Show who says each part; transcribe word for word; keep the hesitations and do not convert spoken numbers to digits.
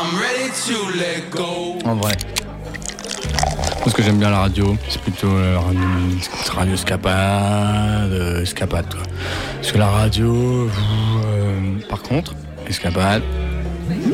Speaker 1: En vrai. Parce que j'aime bien la radio, c'est plutôt la radio, radio escapade, euh, escapade quoi. Parce que la radio, euh, par contre, escapade.